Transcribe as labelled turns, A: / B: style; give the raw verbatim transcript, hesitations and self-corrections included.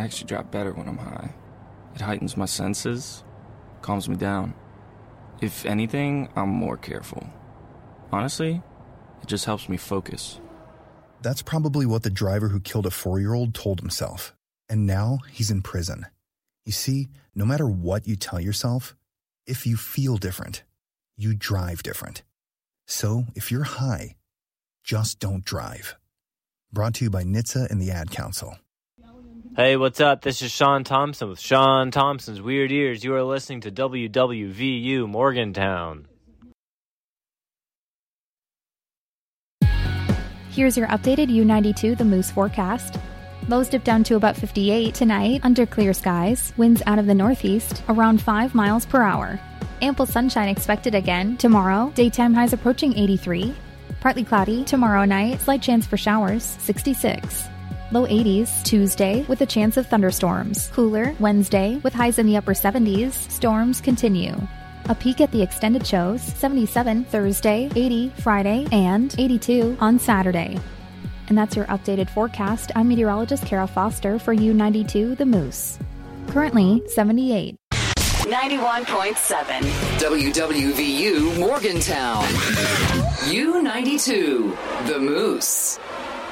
A: actually drive better when I'm high. It heightens my senses, calms me down. If anything, I'm more careful. Honestly, it just helps me focus.
B: That's probably what the driver who killed a four-year-old told himself. And now he's in prison. You see, no matter what you tell yourself, if you feel different, you drive different. So if you're high, just don't drive. Brought to you by N H T S A and the Ad Council.
C: Hey, what's up? This is Sean Thompson with Sean Thompson's Weird Ears. You are listening to W W V U Morgantown.
D: Here's your updated U ninety-two The Moose forecast. Lows dip down to about fifty-eight tonight under clear skies. Winds out of the northeast around five miles per hour. Ample sunshine expected again tomorrow. Daytime highs approaching eighty-three. Partly cloudy tomorrow night. Slight chance for showers, sixty-six. Low eighties Tuesday with a chance of thunderstorms. Cooler Wednesday with highs in the upper seventies. Storms continue. A peek at the extended shows, seventy-seven Thursday, eighty Friday, and eighty-two on Saturday. And that's your updated forecast. I'm meteorologist Kara Foster for U ninety-two The Moose. Currently seventy-eight.
E: ninety-one point seven W W V U Morgantown. U ninety-two The Moose.